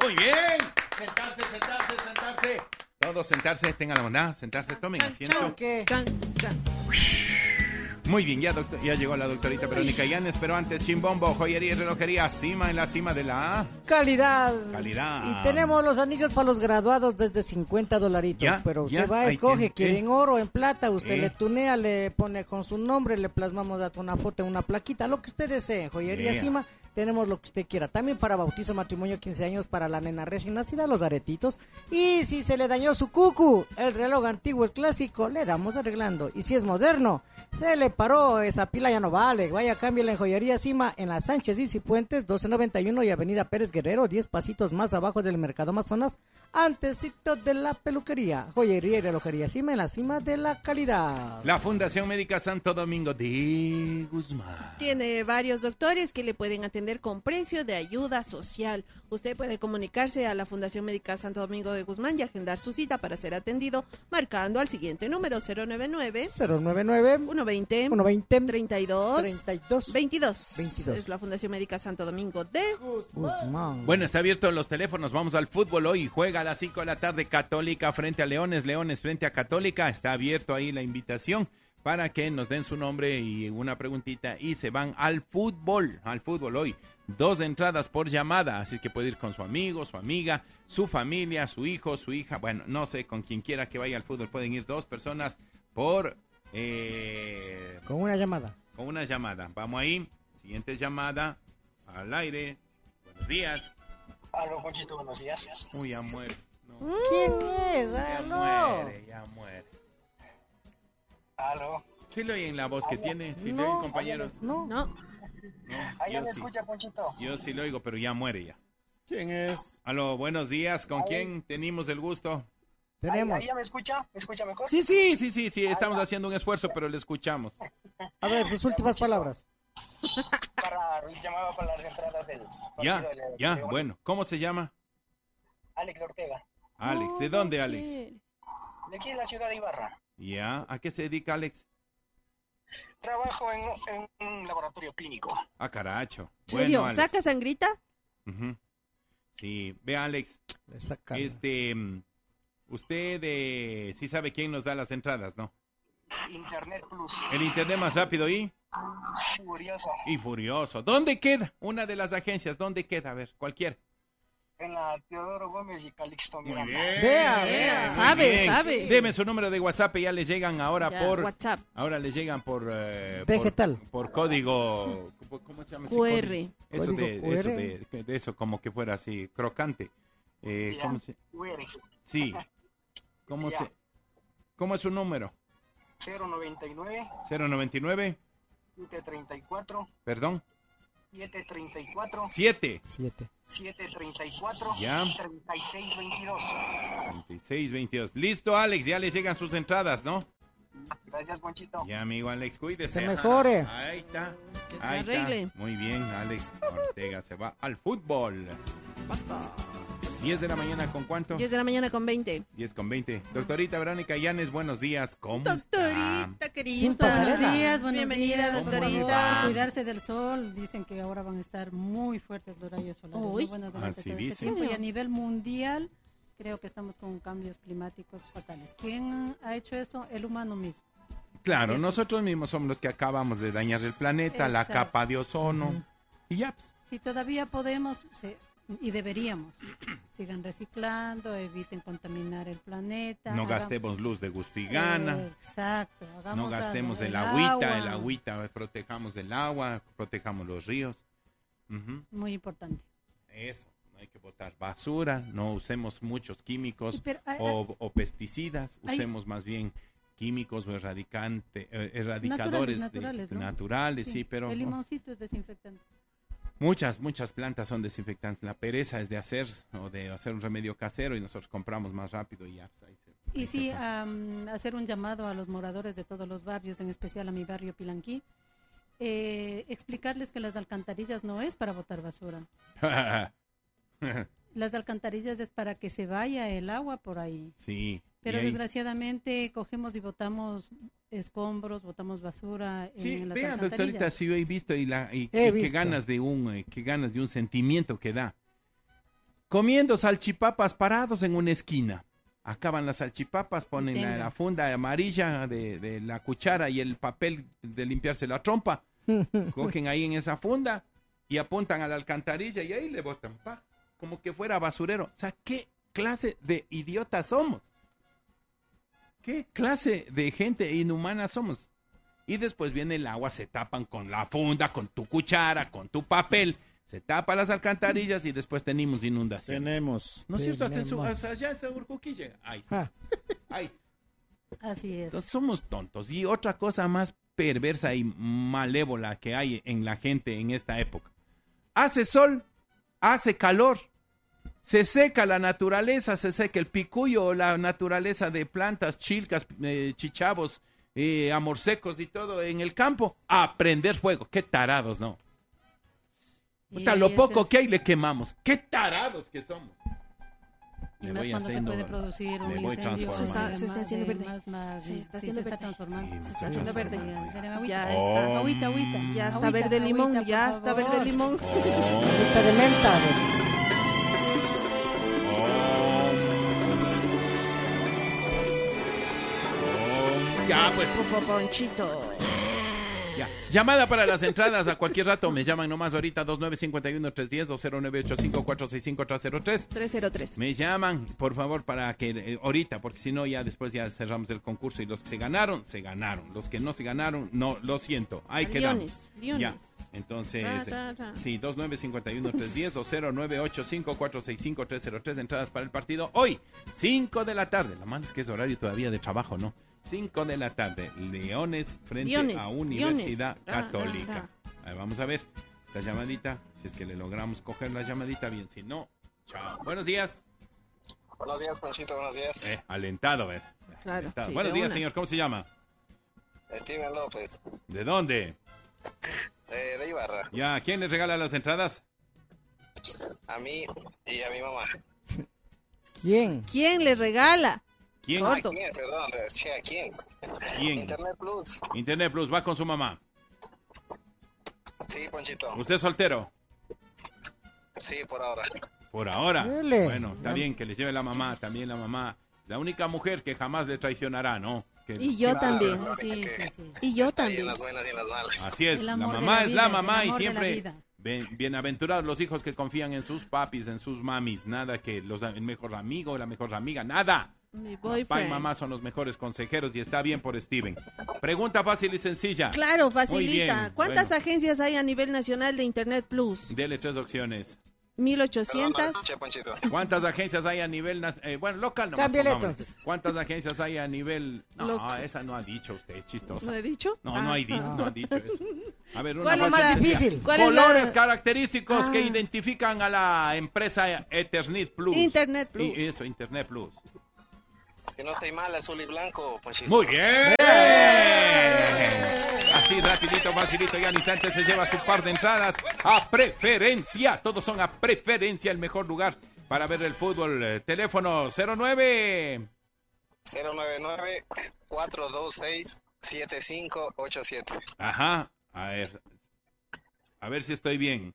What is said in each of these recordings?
Muy bien. Sentarse. Todos sentarse, tengan la bondad, sentarse, tomen asiento. Muy bien, ya llegó la doctorita Verónica Llanes, pero antes Chimbombo, joyería y relojería, en la cima de la calidad. Y tenemos los anillos para los graduados desde $50, pero usted escoge, quiere en oro, en plata, usted le tunea, le pone con su nombre, le plasmamos hasta una foto en una plaquita, lo que usted desee, joyería Cima. Tenemos lo que usted quiera. También para bautizo, matrimonio, 15 años, para la nena recién nacida, los aretitos. Y si se le dañó su cucu, el reloj antiguo, el clásico, le damos arreglando. Y si es moderno, se le paró, esa pila ya no vale. Vaya, cámbiala en Joyería Cima, en la Sánchez y Cipuentes, 1291 y Avenida Pérez Guerrero, 10 pasitos más abajo del Mercado Amazonas, antesito de la peluquería. Joyería y relojería Cima, en la cima de la calidad. La Fundación Médica Santo Domingo de Guzmán tiene varios doctores que le pueden atender con precio de ayuda social. Usted puede comunicarse a la Fundación Médica Santo Domingo de Guzmán y agendar su cita para ser atendido marcando al siguiente número 099 120 32 22. Es la Fundación Médica Santo Domingo de Guzmán. Bueno, está abierto los teléfonos. Vamos al fútbol hoy. Juega a las 5 de la tarde Católica frente a Leones, Leones frente a Católica. Está abierto ahí la invitación para que nos den su nombre y una preguntita y se van al fútbol hoy. 2 entradas por llamada, así que puede ir con su amigo, su amiga, su familia, su hijo, su hija, bueno, no sé, con quien quiera que vaya al fútbol. Pueden ir 2 personas por... Con una llamada. Con una llamada. Vamos ahí, siguiente llamada, al aire. Buenos días. Aló, Conchito, buenos días. Uy, ya muere. No. ¿Quién es? Aló. Ya muere. Aló. Sí le oyen la voz que tiene, sí le oyen, compañeros. No. Ahí me escucha, Ponchito. Yo sí lo oigo, pero ya muere ya. ¿Quién es? Aló, buenos días, ¿con quién tenemos el gusto? Tenemos. ¿Ahí ya me escucha? ¿Me escucha mejor? Sí, estamos haciendo un esfuerzo, pero le escuchamos. A ver, sus últimas palabras. Llamaba para las entradas del... Ya, bueno, ¿cómo se llama? Alex Ortega. Alex, ¿de dónde, Alex? De aquí en la ciudad de Ibarra. Ya, ¿a qué se dedica, Alex? Trabajo en un laboratorio clínico. Ah, caracho. ¿Serio? Bueno, ¿Saca sangrita? Uh-huh. Sí, ve, Alex. Usted sí sabe quién nos da las entradas, ¿no? Internet Plus. El internet más rápido Furioso. ¿Dónde queda? Una de las agencias, ¿dónde queda? A ver, cualquiera. En la Teodoro Gómez y Calixto Miranda. Muy bien. Vea. Sabe. Deme su número de WhatsApp y ya le llegan ahora por WhatsApp. Ahora le llegan por vegetal. Por código, ¿cómo se llama? QR. Eso de eso como que fuera así crocante. ¿Cómo se? Sí. ¿Cómo es su número? 099 734. Perdón. 734. 734. Ya. 3622. 3622. Listo, Alex, ya le llegan sus entradas, ¿no? Gracias, Juanchito. Ya, amigo Alex, cuídese. Se mejore. Ahí está. Que se arregle. Muy bien, Alex Ortega se va al fútbol. 10 de la mañana, ¿con cuánto? 10 de la mañana con 20. 10 con 20. Doctorita Verónica Llanes, buenos días. ¿Cómo Doctorita, está? querida. Buenos días. Bienvenida, doctorita. Cuidarse del sol. Dicen que ahora van a estar muy fuertes los rayos solares. Uy. Bueno, durante Así todo este dicen. tiempo. Y a nivel mundial, creo que estamos con cambios climáticos fatales. ¿Quién ha hecho eso? El humano mismo. Claro, nosotros mismos somos los que acabamos de dañar el planeta, la capa de ozono. Y ya, pues. Si todavía podemos... y deberíamos. Sigan reciclando, eviten contaminar el planeta. No gastemos luz de gusto y gana. Exacto. No gastemos el agüita, protejamos el agua, protejamos los ríos. Uh-huh. Muy importante. Eso, no hay que botar basura, no usemos muchos químicos o pesticidas, usemos más bien químicos o erradicadores naturales, ¿no? sí, pero... El limoncito es desinfectante. Muchas plantas son desinfectantes. La pereza es de hacer un remedio casero y nosotros compramos más rápido y ya. Y sí, hacer un llamado a los moradores de todos los barrios, en especial a mi barrio Pilanquí, explicarles que las alcantarillas no es para botar basura. Las alcantarillas es para que se vaya el agua por ahí. Sí. Pero desgraciadamente cogemos y botamos escombros, botamos basura en las alcantarillas. Doctorita, sí yo he visto qué ganas de un sentimiento que da. comiendo salchipapas parados en una esquina. Acaban las salchipapas, ponen la funda amarilla de la cuchara y el papel de limpiarse la trompa. Cogen ahí en esa funda y apuntan a la alcantarilla y ahí le botan, como que fuera basurero. O sea, ¿qué clase de idiotas somos? ¿Qué clase de gente inhumana somos? Y después viene el agua, se tapan con la funda, con tu cuchara, con tu papel. Se tapa las alcantarillas y después tenemos inundación. Tenemos. ¿No es cierto? Hasta allá está Urcuqui llega. Ahí. Así es. Entonces, somos tontos. Y otra cosa más perversa y malévola que hay en la gente en esta época. Hace sol, hace calor, se seca la naturaleza, se seca el picuyo o la naturaleza de plantas, chilcas, chichavos, amorsecos y todo en el campo. A prender fuego. Qué tarados, ¿no? Puta, lo poco que hay le quemamos. ¡Qué tarados que somos! Y más cuando se puede producir un incendio. Se está haciendo verde. Se está transformando. Se está haciendo verde. Ya está. Agüita. Ya está verde limón. Ya está verde limón. Agüita de menta. Ya, pues. Ponchito. Ya. Llamada para las entradas a cualquier rato. Me llaman nomás ahorita 2951-310 o 0985-465-303. Me llaman, por favor, para que ahorita, porque si no ya después ya cerramos el concurso y los que se ganaron, se ganaron. Los que no se ganaron, no, lo siento. Ahí quedamos. Ya. Entonces, sí, 2951-310 o 0985-465-303. Entradas para el partido hoy, 5 de la tarde. La mala es que es horario todavía de trabajo, ¿no? 5 de la tarde, Leones frente a Universidad Católica. Ahí vamos a ver esta llamadita, si es que le logramos coger la llamadita bien, si no, chao. Buenos días. Buenos días, Panchito, buenos días. Alentado, Claro, alentado. sí, buenos días, señor, ¿cómo se llama? Steven López. ¿De dónde? De Ibarra. Ya, ¿quién le regala las entradas? A mí y a mi mamá. ¿Quién le regala? ¿Quién? ¿A quién? Perdón, ¿a quién? ¿Quién? Internet Plus. Internet Plus, va con su mamá. Sí, Ponchito. ¿Usted es soltero? Sí, por ahora. Por ahora. Dele. Bueno, está bien que le lleve la mamá, también la mamá. La única mujer que jamás le traicionará, ¿no? Que y yo también. Sí. Y yo Está ahí también. en las buenas y en las malas. Así es, la mamá es la mamá y siempre bienaventurados los hijos que confían en sus papis, en sus mamis. Nada que el mejor amigo, la mejor amiga, nada. Papá y mamá son los mejores consejeros y está bien por Steven. Pregunta fácil y sencilla. Claro, facilita. Muy bien, ¿Cuántas agencias hay a nivel nacional de Internet Plus? Dele 3 opciones. 1800. ¿Cuántas agencias hay a nivel local? ¿Cuántas agencias hay a nivel? No, esa no ha dicho usted, chistosa. ¿No he dicho? No ha dicho eso. A ver, ¿Cuál es más difícil? Colores característicos que identifican a la empresa Ethernet Plus. Internet Plus. Y eso, Internet Plus. Que no esté mal, azul y blanco, Ponchito. Muy bien. Así rapidito, facilito, ya al instante se lleva su par de entradas a preferencia. Todos son a preferencia, el mejor lugar para ver el fútbol. Teléfono 099-426-7587. Ajá, a ver si estoy bien.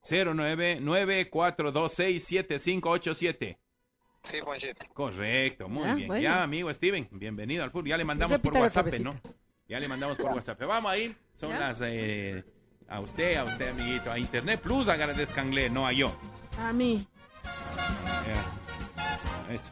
099-426-7587. Sí, Ponchito. Correcto, muy bien. Bueno. Ya, amigo Steven, bienvenido al fútbol. Ya le mandamos por WhatsApp, ¿no? Ya le mandamos por WhatsApp. Vamos ahí, son las... a usted, amiguito. A Internet Plus agradezcanle, no a yo. A mí. Eso.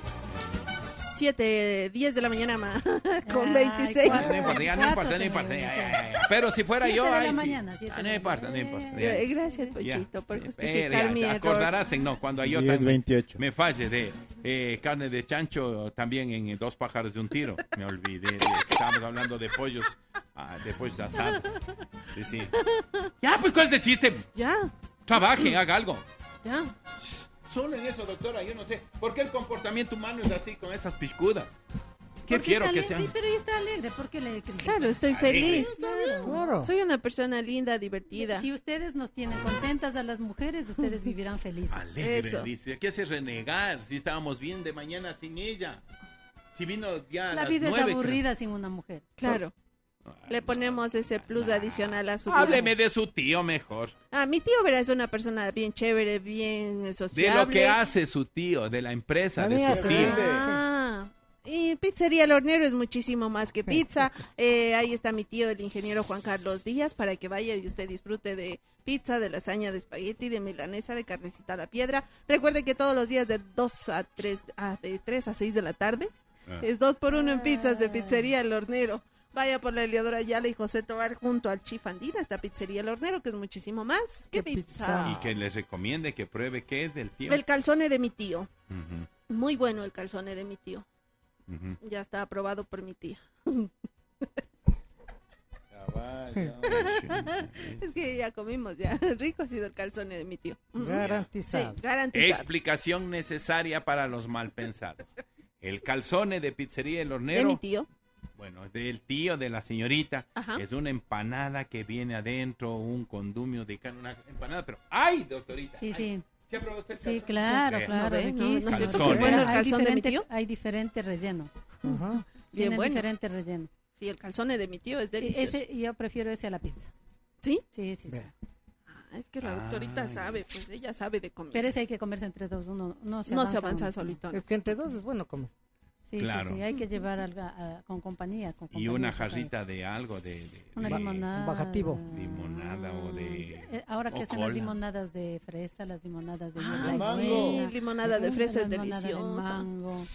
7:10 de la mañana, con 26. No importa. Pero si fuera yo, no importa. Gracias, Ponchito, por justificar mi error. Acordarás cuando yo 10:28 me falle de carne de chancho también en 2 pájaros de un tiro. Me olvidé estábamos hablando de pollos asados. Sí. Ya, pues, ¿cuál es el chiste? Ya. Trabaje, haga algo. Ya. Solo en eso, doctora, yo no sé. ¿Por qué el comportamiento humano es así con estas piscudas? ¿Qué quiero que sean? Pero ella está alegre, ¿por qué le critica? Claro, estoy feliz. Claro. Soy una persona linda, divertida. Si ustedes nos tienen contentas a las mujeres, ustedes vivirán felices. Alegre, Eso. dice. ¿Qué hace renegar? Si estábamos bien de mañana sin ella. Si vino ya a La las vida 9. es aburrida sin una mujer. Claro. Le ponemos ese plus adicional a su Hábleme de su tío mejor. Mi tío, verá, es una persona bien chévere, bien sociable. De lo que hace su tío, de la empresa de su tío. Y Pizzería El Hornero es muchísimo más que pizza. Ahí está mi tío, el ingeniero Juan Carlos Díaz, para que vaya y usted disfrute de pizza, de lasaña de espagueti, de milanesa, de carnecita a la piedra. Recuerde que todos los días de 3 a 6 de la tarde es 2x1 en pizzas de Pizzería El Hornero. Vaya por la Eliodoro Ayala y José Tobar junto al Chifandina, esta Pizzería El Hornero, que es muchísimo más que pizza. Y que les recomiende que pruebe qué es del tío. El calzone de mi tío. Muy bueno el calzone de mi tío. Ya está aprobado por mi tía. Es que ya comimos, ya. Rico ha sido el calzone de mi tío. Garantizado. Sí, garantizado. Explicación necesaria para los malpensados. El calzone de Pizzería El Hornero. ¿De mi tío? Bueno, del tío de la señorita. Ajá. Es una empanada que viene adentro, un condumio de carne, una empanada, pero ¡ay, doctorita! Sí, sí. ¿Sí aprobó usted el calzone? Sí, claro, claro. No, Calzone. bueno el calzón de mi tío. Hay diferente relleno. Bien Tiene bueno. diferente relleno. Sí, el calzone de mi tío es delicioso. Yo prefiero ese a la pizza. ¿Sí? Sí, sí. Es que la doctorita sabe, pues ella sabe de comida. Pero ese hay que comerse entre dos, uno no se avanza solito. Es que entre dos es bueno comer. Sí, claro. sí, hay que llevar algo con compañía. Y una jarrita de algo, una limonada. Un bajativo. Limonada o de... Ahora que hacen cola. las limonadas de fresa, las limonadas de mango. Sí, limonada de fresa es deliciosa. De mango.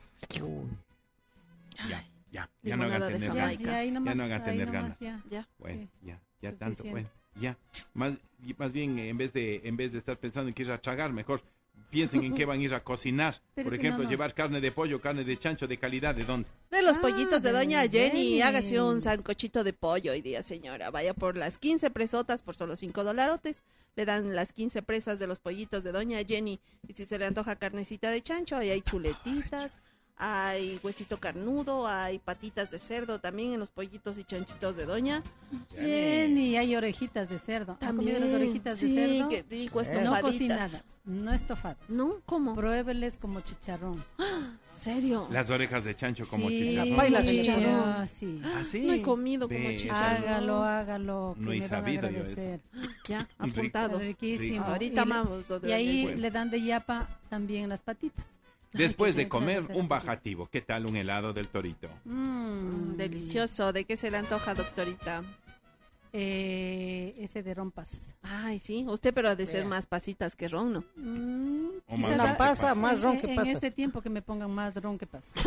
Ya no haga tener ganas. Ya no haga tener ganas. Ya. Bueno, ya tanto, bueno, ya. Más bien, en vez de estar pensando en que ir a tragar, mejor piensen en qué van a ir a cocinar. Pero por ejemplo, llevar carne de pollo, carne de chancho, ¿de calidad? ¿De dónde? De los pollitos de doña Jenny. Jenny. Hágase un sancochito de pollo hoy día, señora. Vaya por las 15 presotas por solo $5. Le dan las 15 presas de los pollitos de doña Jenny. Y si se le antoja carnecita de chancho, ahí hay chuletitas, hay huesito carnudo, hay patitas de cerdo también en los pollitos y chanchitos de doña Jenny. Hay orejitas de cerdo. También Las orejitas de cerdo. Qué rico, No estofaditas. cocinadas, no estofadas. ¿No? ¿Cómo? Pruébeles como chicharrón. ¿Serio? Las orejas de chancho como chicharrón. Las pailas de chicharrón. Sí. ¿Ah, sí? No he comido Ve, como eso chicharrón. Hágalo. No que he me van a sabido yo agradecer. Ya, apuntado. Riquísimo. Ahorita vamos. Y ahí Bueno. le dan de yapa también las patitas. Después Ay, de comer hacer un patitas. bajativo, ¿qué tal un helado del Torito? Delicioso. ¿De qué se le antoja, doctorita? Ese de rompas. Ay, sí. Usted, pero ha de ser más pasitas que ron, ¿no? O Quizás La pasa, que más ron que en pasa. este tiempo que me pongan más ron que pasa.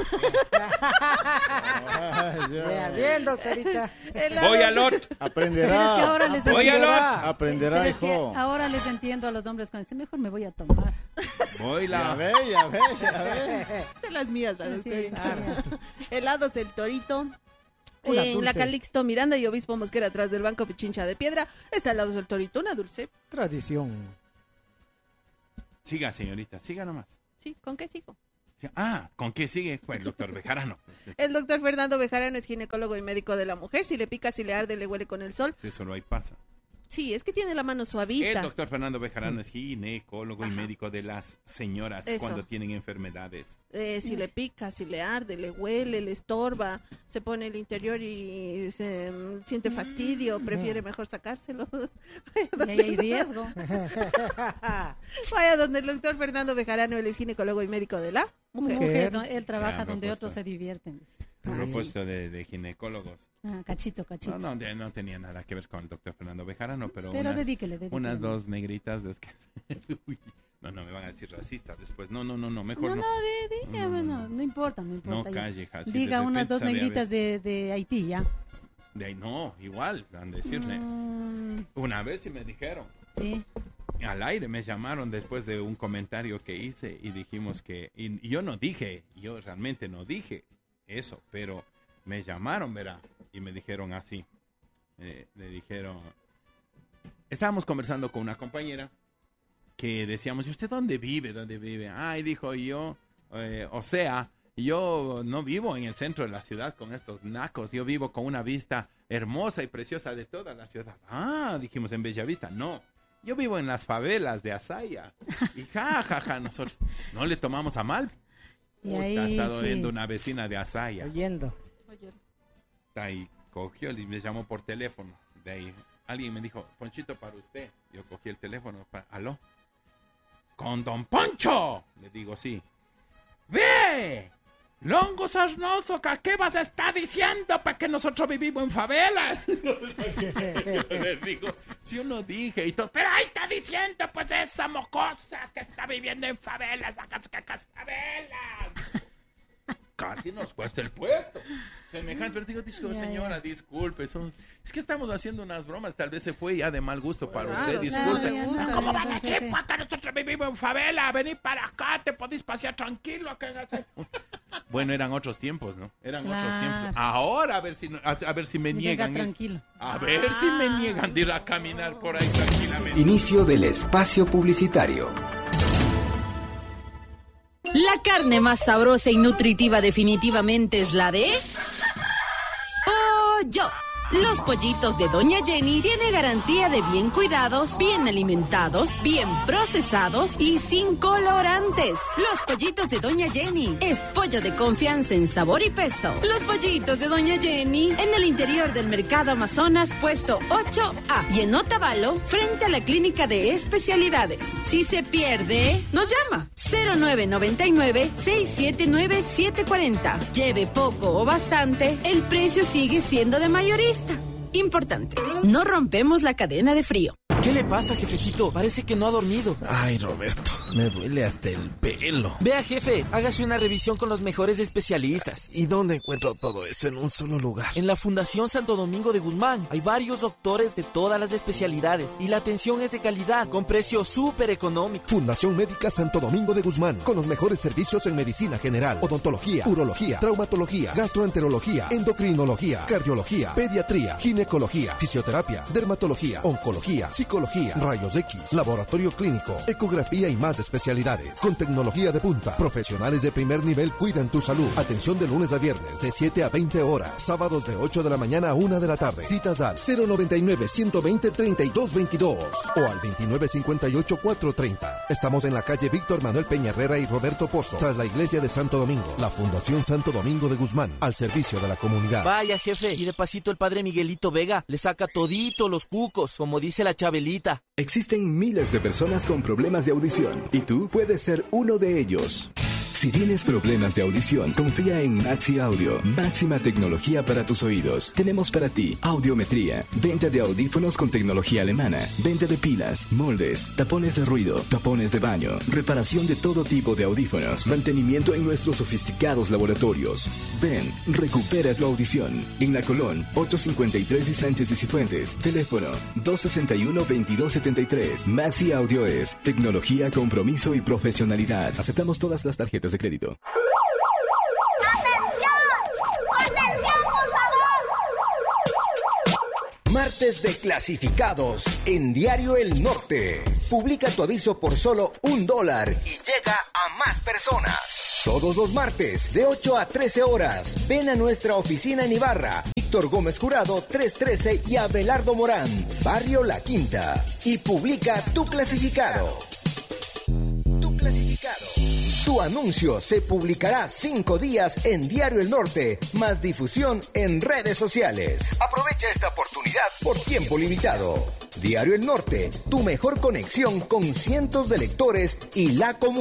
Vea bien, doctorita. Voy al lot. Pero es que Aprenderá. ahora les Voy al lot. Aprenderá, pero es que hijo. ahora les entiendo a los hombres con este, mejor me voy a tomar. Voy Ya la... ve, ya ve, ya ve. De las mías, la Sí, doctorita. sí. Helados del Torito. Una En la dulce. Calixto Miranda y Obispo Mosquera atrás del Banco Pichincha de Piedra está helados del Torito, una dulce. Tradición. Siga, señorita, siga nomás. Sí, ¿con qué sigo? ¿Con qué sigue? Pues el doctor Bejarano. El doctor Fernando Bejarano es ginecólogo y médico de la mujer. Si le pica, si le arde, le huele con el sol. Eso no hay pasa. Sí, es que tiene la mano El suavita. doctor Fernando Bejarano es ginecólogo y médico de las señoras Eso. cuando tienen enfermedades. Si le pica, si le arde, le huele, le estorba, se pone el interior y se siente fastidio, prefiere mejor sacárselo. Y ahí hay riesgo. Vaya donde el doctor Fernando Bejarano, él es ginecólogo y médico de la mujer. Él trabaja Ya, donde propuesta. otros se divierten. A propósito de ginecólogos. Cachito. No tenía nada que ver con el doctor Fernando Bejarano, pero Dedíquele. unas dos negritas de que... Uy, no, me van a decir racistas después. No, mejor no. No importa. No ya. calle, si Diga de unas repente dos sale a negritas ver. de Haití, ya. De ahí no, igual, van a decirle. Una vez sí me dijeron. Sí. Al aire me llamaron después de un comentario que hice y dijimos que... Y yo realmente no dije eso, pero me llamaron, verá, y me dijeron así. Le dijeron... Estábamos conversando con una compañera que decíamos, ¿y usted dónde vive? Ay, dijo yo, yo no vivo en el centro de la ciudad con estos nacos, yo vivo con una vista hermosa y preciosa de toda la ciudad. Dijimos en Bellavista, no, yo vivo en las favelas de Azaya. Y nosotros no le tomamos a mal. Y ahí, ha estado sí. viendo una vecina de Azaya. Oyendo. Está ahí Cogió y me llamó por teléfono. De ahí alguien me dijo, Ponchito, para usted. Yo cogí el teléfono, ¿aló? ¡Con don Poncho! Le digo, sí. ¡Ve! Longo Sarnoso, ¿qué vas a estar diciendo? Pues que nosotros vivimos en favelas. Le digo, si yo no dije y todo, pero ahí está diciendo pues esa mocosa que está viviendo en favelas, ¿acaso que acá es favelas? Casi nos cuesta el puesto. Semejante, pero digo, señora, disculpe, es que estamos haciendo unas bromas, tal vez se fue ya de mal gusto para usted, disculpe. Claro, ¿Cómo van a decir? Acá nosotros vivimos en favela, vení para acá, te podéis pasear tranquilo. Bueno, eran otros tiempos, ¿no? Eran otros tiempos. Ahora a ver si me niegan. Tranquilo. A ver si me niegan de ir a caminar por ahí tranquilamente. Inicio del espacio publicitario. La carne más sabrosa y nutritiva definitivamente es la de... pollo. Los pollitos de Doña Jenny tienen garantía de bien cuidados, bien alimentados, bien procesados y sin colorantes. Los pollitos de Doña Jenny es pollo de confianza en sabor y peso. Los pollitos de Doña Jenny en el interior del Mercado Amazonas, puesto 8A, y en Otavalo, frente a la Clínica de Especialidades. Si se pierde, nos llama 0999-679-740. Lleve poco o bastante, el precio sigue siendo de mayorista. Importante, no rompemos la cadena de frío. ¿Qué le pasa, jefecito? Parece que no ha dormido. Ay, Roberto, me duele hasta el pelo. Vea, jefe, hágase una revisión con los mejores especialistas. ¿Y dónde encuentro todo eso en un solo lugar? En la Fundación Santo Domingo de Guzmán. Hay varios doctores de todas las especialidades y la atención es de calidad, con precio súper económico. Fundación Médica Santo Domingo de Guzmán, con los mejores servicios en medicina general, odontología, urología, traumatología, gastroenterología, endocrinología, cardiología, pediatría, ginecología, fisioterapia, dermatología, oncología, psicología, rayos X, laboratorio clínico, ecografía y más especialidades. Con tecnología de punta, profesionales de primer nivel cuidan tu salud. Atención de lunes a viernes de 7 a 20 horas, sábados de 8 de la mañana a 1 de la tarde. Citas al 099-120-3222 o al 2958-430. Estamos en la calle Víctor Manuel Peña Herrera y Roberto Pozo, tras la iglesia de Santo Domingo. La Fundación Santo Domingo de Guzmán, al servicio de la comunidad. Vaya, jefe, y de pasito el padre Miguelito Vega le saca todito los cucos, como dice la Chabelita. Existen miles de personas con problemas de audición y tú puedes ser uno de ellos. Si tienes problemas de audición, confía en Maxi Audio, máxima tecnología para tus oídos. Tenemos para ti audiometría, venta de audífonos con tecnología alemana, venta de pilas, moldes, tapones de ruido, tapones de baño, reparación de todo tipo de audífonos, mantenimiento en nuestros sofisticados laboratorios. Ven, recupera tu audición. En La Colón, 853 y Sánchez y Cifuentes. Teléfono 261-2273. Maxi Audio es tecnología, compromiso y profesionalidad. Aceptamos todas las tarjetas de crédito. ¡Atención! ¡Atención, por favor! Martes de clasificados en Diario El Norte. Publica tu aviso por solo $1 y llega a más personas. Todos los martes de 8 a 13 horas. Ven a nuestra oficina en Ibarra, Víctor Gómez Jurado 313 y Abelardo Morán, Barrio La Quinta. Y publica tu clasificado. Tu anuncio se publicará 5 días en Diario El Norte, más difusión en redes sociales. Aprovecha esta oportunidad por tiempo limitado. Diario El Norte, tu mejor conexión con cientos de lectores y la comunidad.